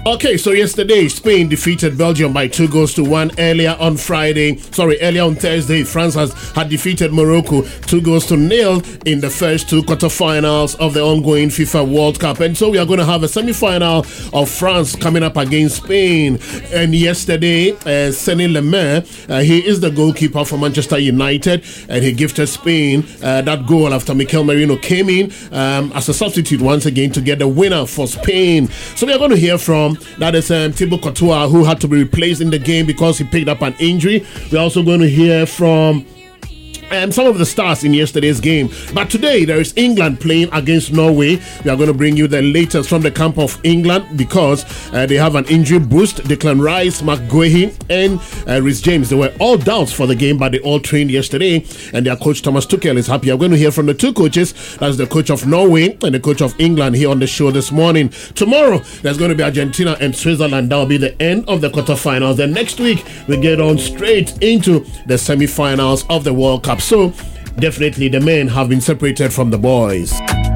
Okay, so yesterday, Spain defeated Belgium by 2-1. Earlier on Thursday, France had defeated Morocco 2-0 in the first two quarterfinals of the ongoing FIFA World Cup. And so we are going to have a semi-final of France coming up against Spain. And yesterday, Sané Lemaire, he is the goalkeeper for Manchester United, and he gifted Spain that goal after Mikel Merino came in as a substitute once again to get the winner for Spain. So we are going to hear from, that is Thibaut Courtois, who had to be replaced in the game because he picked up an injury. We're also going to hear from some of the stars in yesterday's game. But today there is England playing against Norway. We are going to bring you the latest from the camp of England because they have an injury boost. Declan Rice, Mark Guehi and Reece James, they were all doubts for the game, but they all trained yesterday, and their coach Thomas Tuchel is happy. I'm going to hear from the two coaches. That's the coach of Norway and the coach of England here on the show this morning. Tomorrow there's going to be Argentina and Switzerland. That will be the end of the quarterfinals. Then next week we get on straight into the semi-finals of the World Cup. So definitely the men have been separated from the boys.